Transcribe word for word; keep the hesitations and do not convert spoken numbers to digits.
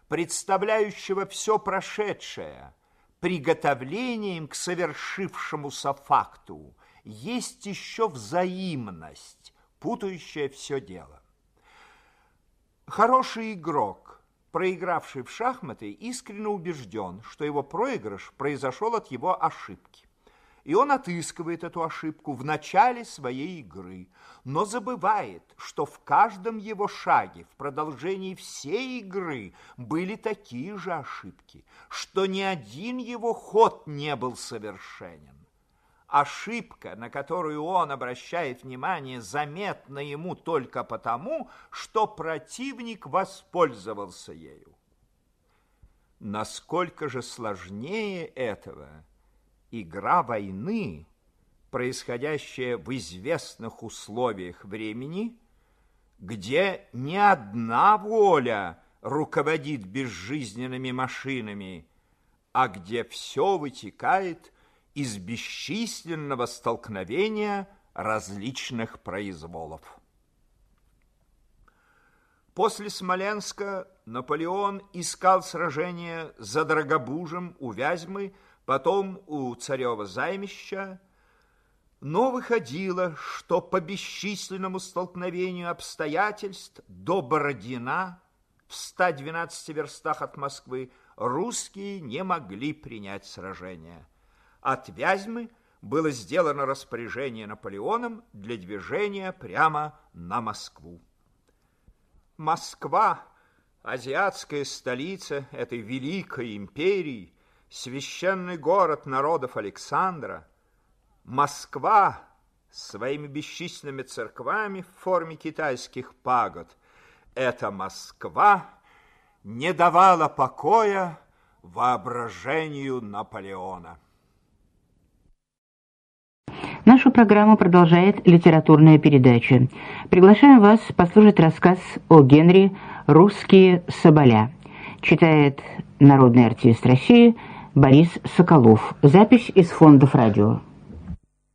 представляющего все прошедшее, приготовлением к совершившемуся факту, есть еще взаимность, путающая все дело. Хороший игрок, проигравший в шахматы, искренне убежден, что его проигрыш произошел от его ошибки. И он отыскивает эту ошибку в начале своей игры, но забывает, что в каждом его шаге, в продолжении всей игры были такие же ошибки, что ни один его ход не был совершенен. Ошибка, на которую он обращает внимание, заметна ему только потому, что противник воспользовался ею. Насколько же сложнее этого игра войны, происходящая в известных условиях времени, где ни одна воля руководит безжизненными машинами, а где все вытекает из бесчисленного столкновения различных произволов. После Смоленска Наполеон искал сражения за Драгобужем у Вязьмы, потом у Царева Займища, но выходило, что по бесчисленному столкновению обстоятельств до Бородина в ста двенадцати верстах от Москвы русские не могли принять сражение. От Вязьмы было сделано распоряжение Наполеоном для движения прямо на Москву. Москва, азиатская столица этой великой империи, священный город народов Александра, Москва с своими бесчисленными церквами в форме китайских пагод, эта Москва не давала покоя воображению Наполеона. Нашу программу продолжает литературная передача. Приглашаем вас послушать рассказ о Генри «Русские соболя». Читает народный артист России Борис Соколов. Запись из фондов радио.